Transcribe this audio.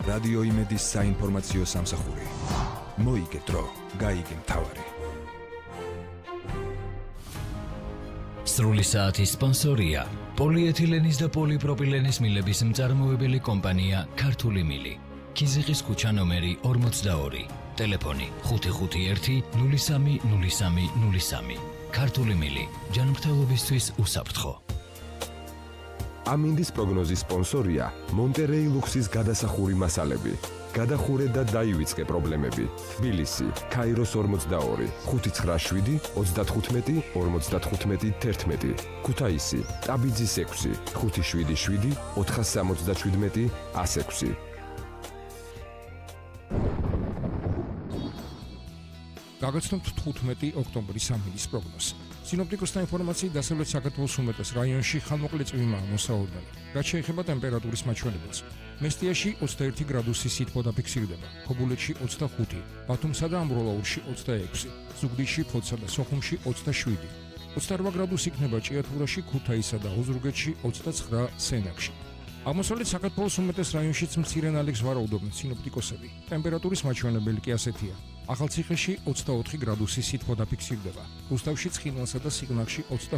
რადიო იმედის საინფორმაციო სამსახური. მოიგე დრო, გაიგე მთავარი. სრული საათის სპონსორია პოლიეთილენის და პოლიპროპილენის მილების მწარმოებელი კომპანია ქართული მილი. ქიზიყის ქუჩა ნომერი 42. ტელეფონი 551 03 03 03. ქართული მილი. ჯანმრთელობისთვის უსაფრთხო. ამინდის პროგნოზის სპონსორია მონტერეი ლუქსის გადასახური მასალები. გადახურე და დაივიწყე პრობლემები. თბილისი, ქაიროს 42, 597 35 55 11. ქუთაისი, ტაბიძის 6, 577 477 106. გაგაცნობთ 15 ოქტომბრის ამინდის პროგნოზს. სინოპტიკოსთა ინფორმაციით დასავლეთ საქართველოს უმეტეს რაიონში ხანმოკლე წვიმაა მოსაოდნელი. რაც შეეხება ტემპერატურის მაჩვენებელს. მესტიაში 21 გრადუსი სითბო დაფიქსირდება, ქობულეთში 25, ბათუმსა და ამბროლაურში 26, ზუგდიდში, ფოთსა და სოხუმში 27, 28 გრადუსი იქნება ჭიათურაში, ქუთაისსა და ოზურგეთში, 29 სენაკში. აღმოსავლეთ საქართველოს უმეტეს რაიონშიც მცირე ნალექს ვარაუდობენ სინოპტიკოსები. ტემპერატურის მაჩვენებელი კი ასეთია. ახალციხეში 24 გრადუსი სითბო დაფიქსირდება, რუსთავში, ცხინვალსა და სიღნაღში